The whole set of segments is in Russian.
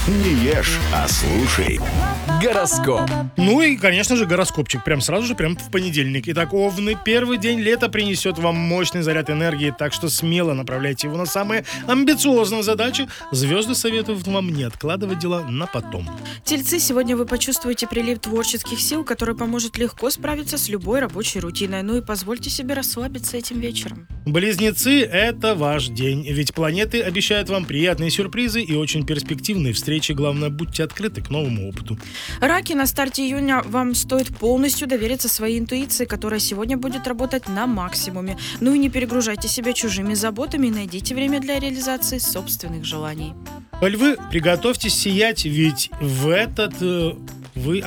Не ешь, а слушай. Гороскоп. Ну и, конечно же, гороскопчик. Прям сразу же, прям в понедельник. Итак, Овны, первый день лета принесет вам мощный заряд энергии, так что смело направляйте его на самые амбициозные задачи. Звезды советуют вам не откладывать дела на потом. Тельцы, сегодня вы почувствуете прилив творческих сил, который поможет легко справиться с любой рабочей рутиной. Ну и позвольте себе расслабиться этим вечером. Близнецы, это ваш день, ведь планеты обещают вам приятные сюрпризы и очень перспективные встречи. Главное, будьте открыты к новому опыту. Раки, на старте июня вам стоит полностью довериться своей интуиции, которая сегодня будет работать на максимуме. Ну и не перегружайте себя чужими заботами и найдите время для реализации собственных желаний. Львы, приготовьтесь сиять, ведь в этом вы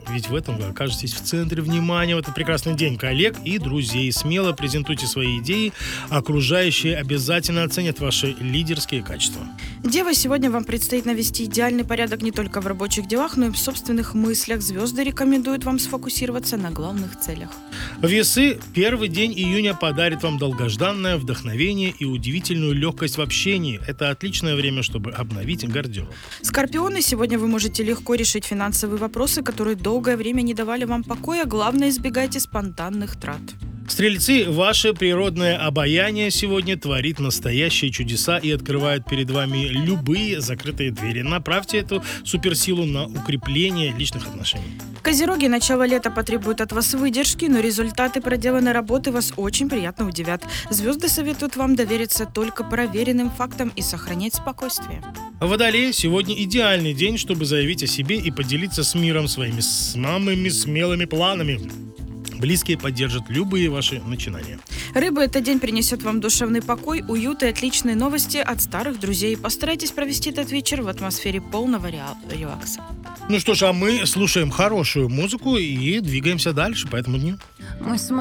окажетесь в центре внимания в этот прекрасный день коллег и друзей. Смело презентуйте свои идеи, окружающие обязательно оценят ваши лидерские качества. Дева, сегодня вам предстоит навести идеальный порядок не только в рабочих делах, но и в собственных мыслях. Звезды рекомендуют вам сфокусироваться на главных целях. Весы, первый день июня подарит вам долгожданное вдохновение и удивительную легкость в общении. Это отличное время, чтобы обновить гардероб. Скорпионы, сегодня вы можете легко решить финансовые вопросы, которые долгое время не давали вам покоя. Главное, избегайте спонтанных трат. Стрельцы, ваше природное обаяние сегодня творит настоящие чудеса и открывает перед вами любые закрытые двери. Направьте эту суперсилу на укрепление личных отношений. Козероги, начало лета потребует от вас выдержки, но результаты проделанной работы вас очень приятно удивят. Звезды советуют вам довериться только проверенным фактам и сохранять спокойствие. Водолей, сегодня идеальный день, чтобы заявить о себе и поделиться с миром своими самыми смелыми планами. Близкие поддержат любые ваши начинания. Рыбы, этот день принесет вам душевный покой, уют и отличные новости от старых друзей. Постарайтесь провести этот вечер в атмосфере полного релакса. Ну что ж, а мы слушаем хорошую музыку и двигаемся дальше по этому дню.